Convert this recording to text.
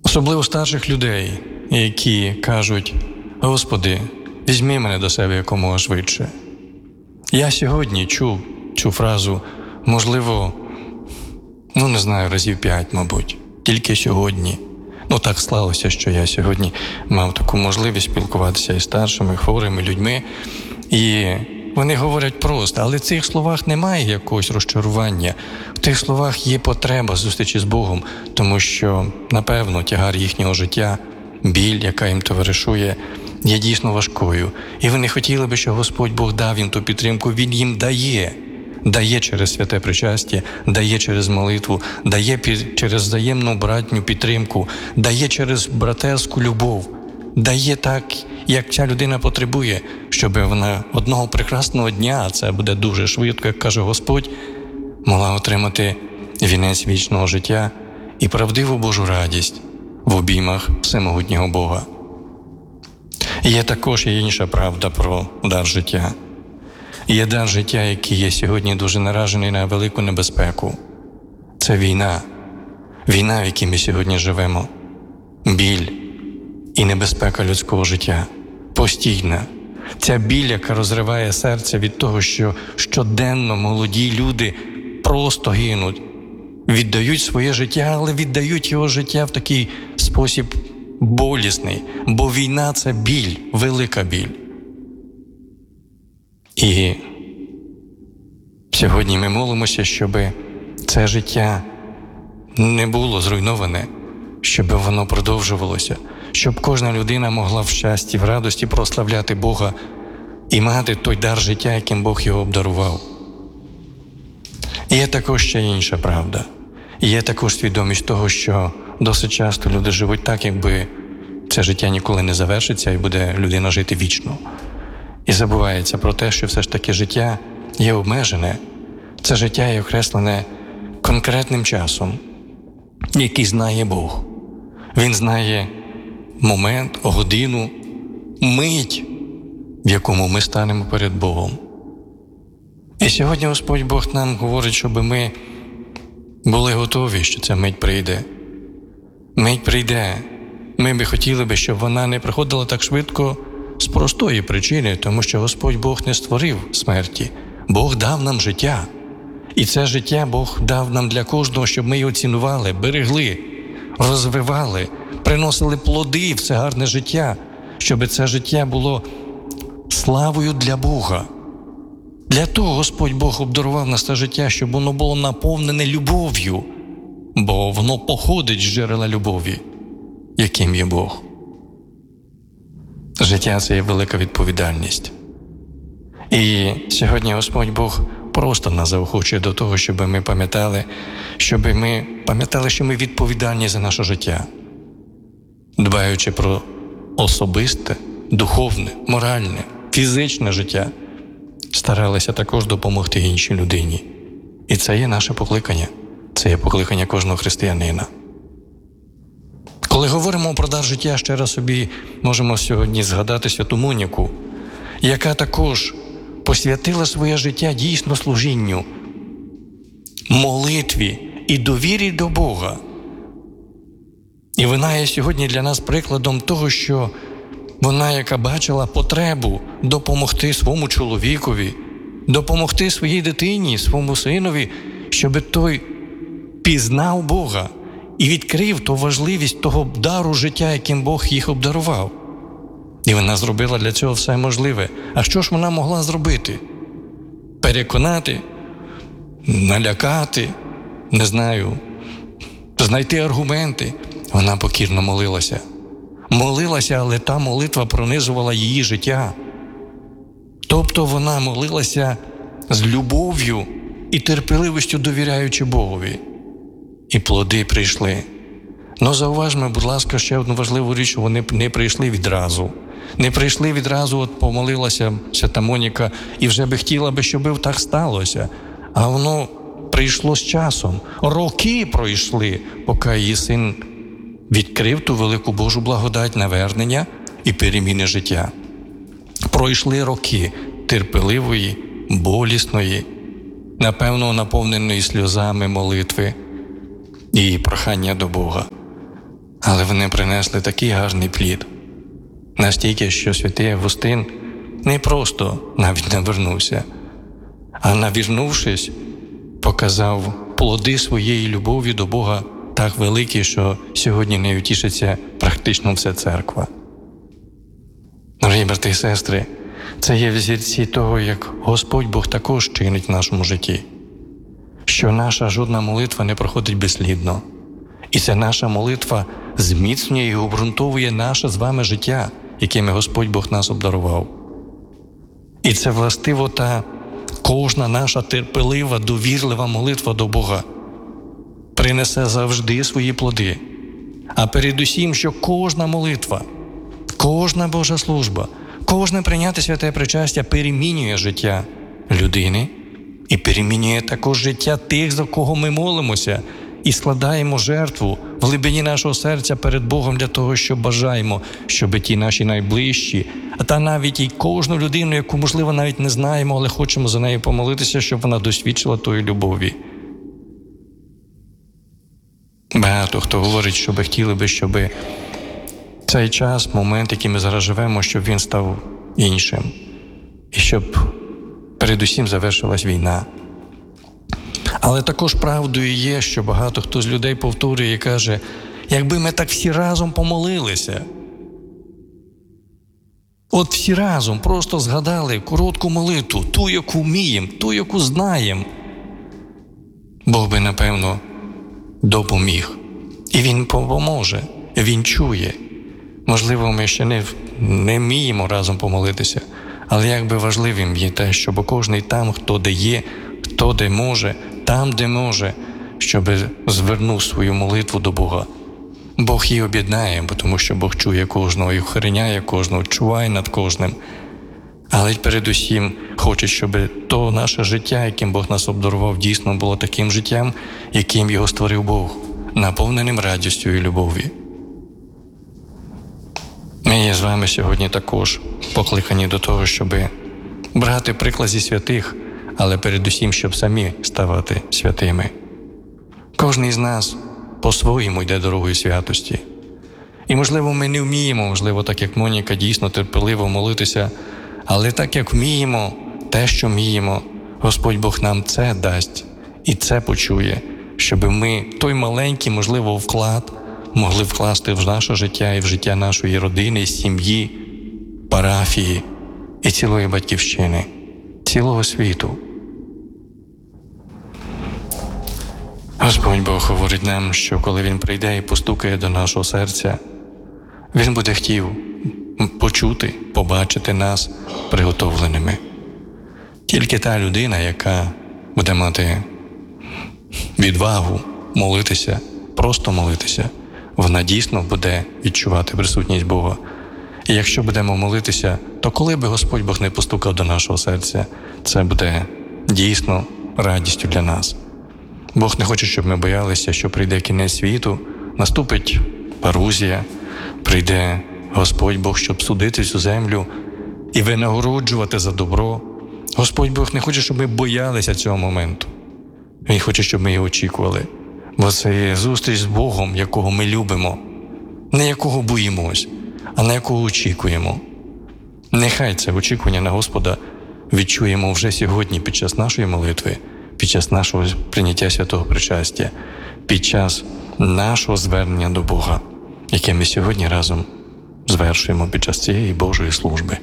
Особливо старших людей, які кажуть: «Господи, візьми мене до себе якомога швидше». Я сьогодні чув цю фразу, можливо, не знаю, разів 5, мабуть. Тільки сьогодні. Так склалося, що я сьогодні мав таку можливість спілкуватися із старшими, хворими людьми. І вони говорять просто, але в цих словах немає якогось розчарування. В тих словах є потреба зустрічі з Богом, тому що, напевно, тягар їхнього життя, біль, яка їм товаришує, є дійсно важкою. І вони хотіли би, щоб Господь Бог дав їм ту підтримку. Він їм дає. Дає через святе причастя, дає через молитву, дає через взаємну братню підтримку, дає через братерську любов, дає так, як ця людина потребує, щоб вона одного прекрасного дня, а це буде дуже швидко, як каже Господь, могла отримати вінець вічного життя і правдиву Божу радість в обіймах всемогутнього Бога. Є також і інша правда про дар життя. Є дар життя, який є сьогодні дуже наражений на велику небезпеку. Це війна. Війна, в якій ми сьогодні живемо. Біль і небезпека людського життя. Постійна. Ця біль, яка розриває серце від того, що щоденно молоді люди просто гинуть. Віддають своє життя, але віддають його життя в такий спосіб болісний. Бо війна – це біль, велика біль. І сьогодні ми молимося, щоб це життя не було зруйноване, щоб воно продовжувалося, щоб кожна людина могла в щасті, в радості прославляти Бога і мати той дар життя, яким Бог його обдарував. І є також ще інша правда. І є також свідомість того, що досить часто люди живуть так, якби це життя ніколи не завершиться і буде людина жити вічно. І забувається про те, що все ж таки життя є обмежене. Це життя є окреслене конкретним часом, який знає Бог. Він знає момент, годину, мить, в якому ми станемо перед Богом. І сьогодні Господь Бог нам говорить, щоб ми були готові, що ця мить прийде. Мить прийде. Ми би хотіли, щоб вона не приходила так швидко, з простої причини, тому що Господь Бог не створив смерті. Бог дав нам життя. І це життя Бог дав нам для кожного, щоб ми його цінували, берегли, розвивали, приносили плоди в це гарне життя, щоб це життя було славою для Бога. Для того Господь Бог обдарував нас це життя, щоб воно було наповнене любов'ю, бо воно походить з джерела любові, яким є Бог. Життя – це є велика відповідальність. І сьогодні Господь Бог просто нас заохочує до того, щоб ми пам'ятали, що ми відповідальні за наше життя, дбаючи про особисте, духовне, моральне, фізичне життя, старалися також допомогти іншій людині. І це є наше покликання. Це є покликання кожного християнина. Коли говоримо про дар життя, ще раз собі можемо сьогодні згадати святу Моніку, яка також посвятила своє життя дійсно служінню, молитві і довірі до Бога. І вона є сьогодні для нас прикладом того, що вона, яка бачила потребу допомогти своєму чоловікові, допомогти своїй дитині, своєму синові, щоб той пізнав Бога і відкрив ту важливість того дару життя, яким Бог їх обдарував. І вона зробила для цього все можливе. А що ж вона могла зробити? Переконати, налякати, не знаю, знайти аргументи. Вона покірно молилася. Молилася, але та молитва пронизувала її життя. Тобто вона молилася з любов'ю і терпеливістю, довіряючи Богові. І плоди прийшли. Но зауважмо, будь ласка, ще одну важливу річ, що вони не прийшли відразу. Не прийшли відразу, от помолилася свята Моніка, і вже би хотіла би, щоб так сталося. А воно прийшло з часом. Роки пройшли, поки її син відкрив ту велику Божу благодать навернення і переміни життя. Пройшли роки терпеливої, болісної, напевно, наповненої сльозами молитви і прохання до Бога. Але вони принесли такий гарний плід. Настільки, що святий Августин не просто навіть навернувся, а навірнувшись, показав плоди своєї любові до Бога так великі, що сьогодні нею тішиться практично вся церква. Дорогі брати і сестри, це є взірці того, як Господь Бог також чинить в нашому житті, що наша жодна молитва не проходить безслідно. І ця наша молитва зміцнює і обґрунтовує наше з вами життя, якими Господь Бог нас обдарував. І це властиво та кожна наша терпелива, довірлива молитва до Бога принесе завжди свої плоди. А передусім, що кожна молитва, кожна Божа служба, кожне прийняти святе причастя перемінює життя людини і перемінює також життя тих, за кого ми молимося, і складаємо жертву в глибині нашого серця перед Богом для того, що бажаємо, щоб ті наші найближчі, та навіть і кожну людину, яку, можливо, навіть не знаємо, але хочемо за нею помолитися, щоб вона досвідчила тої любові. Багато хто говорить, що би хотіли би, щоб цей час, момент, який ми зараз живемо, щоб він став іншим. І щоб передусім завершилась війна. Але також правдою є, що багато хто з людей повторює і каже, якби ми так всі разом помолилися. От всі разом просто згадали коротку молитву, ту, яку вміємо, ту, яку знаємо. Бог би, напевно, допоміг. І Він поможе, Він чує. Можливо, ми ще не вміємо разом помолитися, але як би важливим є те, щоб кожний там, хто де є, хто де може, там, де може, щоб звернув свою молитву до Бога. Бог її об'єднає, тому що Бог чує кожного і охороняє кожного, чуває над кожним. Але передусім хоче, щоб то наше життя, яким Бог нас обдарував, дійсно було таким життям, яким його створив Бог, наповненим радістю і любов'ю. Ми є з вами сьогодні також покликані до того, щоб брати приклад зі святих, але передусім, щоб самі ставати святими. Кожен із нас по-своєму йде дорогою святості. І, можливо, ми не вміємо, можливо, так як Моніка, дійсно терпеливо молитися, але так як вміємо, те, що вміємо, Господь Бог нам це дасть і це почує, щоб ми той маленький, можливо, вклад могли вкласти в наше життя і в життя нашої родини, сім'ї, парафії і цілої батьківщини, цілого світу. Господь Бог говорить нам, що коли Він прийде і постукає до нашого серця, Він буде хотів почути, побачити нас приготовленими. Тільки та людина, яка буде мати відвагу молитися, просто молитися, вона дійсно буде відчувати присутність Бога. І якщо будемо молитися, то коли би Господь Бог не постукав до нашого серця, це буде дійсно радістю для нас. Бог не хоче, щоб ми боялися, що прийде кінець світу, наступить парузія, прийде Господь Бог, щоб судити цю землю і винагороджувати за добро. Господь Бог не хоче, щоб ми боялися цього моменту. Він хоче, щоб ми його очікували. Бо це є зустріч з Богом, якого ми любимо, не якого боїмось, а на якого очікуємо. Нехай це очікування на Господа відчуємо вже сьогодні під час нашої молитви, під час нашого прийняття святого причастя, під час нашого звернення до Бога, яке ми сьогодні разом звершуємо під час цієї Божої служби.